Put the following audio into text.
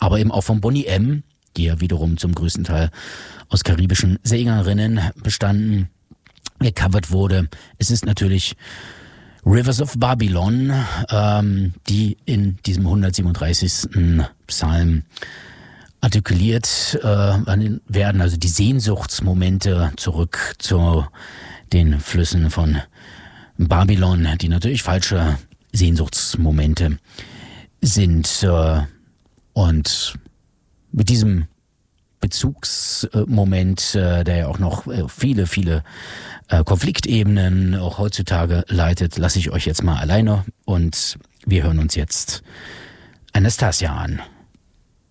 aber eben auch von Boney M., die ja wiederum zum größten Teil aus karibischen Sängerinnen bestanden, gecovert wurde. Es ist natürlich Rivers of Babylon, die in diesem 137. Psalm artikuliert werden, also die Sehnsuchtsmomente zurück zu den Flüssen von Babylon, die natürlich falsche Sehnsuchtsmomente sind. Und mit diesem Bezugsmoment, der ja auch noch viele Konfliktebenen auch heutzutage leitet, lasse ich euch jetzt mal alleine und wir hören uns jetzt Anastasia an.